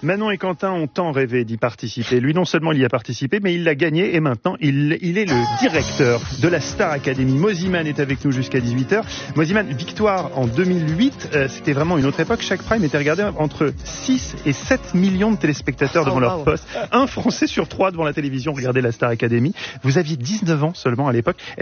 Manon et Quentin ont tant rêvé d'y participer. Lui, non seulement il y a participé, mais il l'a gagné et maintenant il est le directeur de la Star Academy. Moziman est avec nous jusqu'à 18h. Moziman, victoire en 2008, c'était vraiment une autre époque. Chaque prime était regardé entre 6 et 7 millions de téléspectateurs devant leur poste. Un Français sur 3 devant la télévision regardait la Star Academy. Vous aviez 19 ans seulement à l'époque.